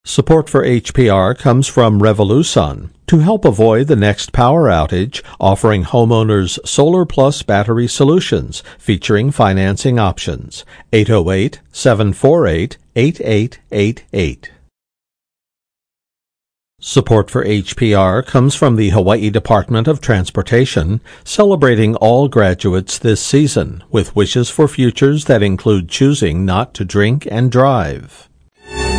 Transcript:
Support for HPR comes from Revolusun to help avoid the next power outage, offering homeowners Solar Plus battery solutions featuring financing options. 808-748-8888. Support for HPR comes from the Hawaii Department of Transportation, celebrating all graduates this season with wishes for futures that include choosing not to drink and drive.